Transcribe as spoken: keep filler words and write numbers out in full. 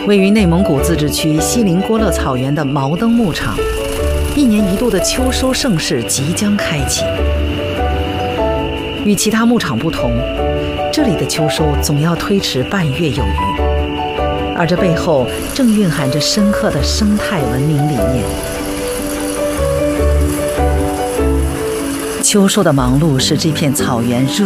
位于内蒙古自治区锡林郭勒草原的毛登牧场，一年一度的秋收盛事即将开启。与其他牧场不同，这里的秋收总要推迟半月有余，而这背后正蕴含着深刻的生态文明理念。秋收的忙碌使这片草原热